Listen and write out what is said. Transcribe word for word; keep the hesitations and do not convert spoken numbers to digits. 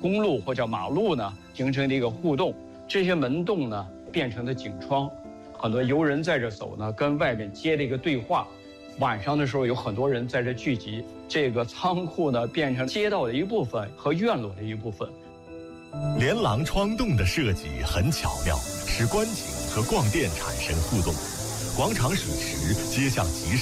公路或者马路呢形成的一个互动。这些门洞呢变成了景窗，很多游人在这走呢，跟外面接了一个对话。晚上的时候有很多人在这聚集，这个仓库呢变成街道的一部分和院落的一部分。 连廊窗洞的设计很巧妙，使观景和逛店产生互动。广场水池接向集市。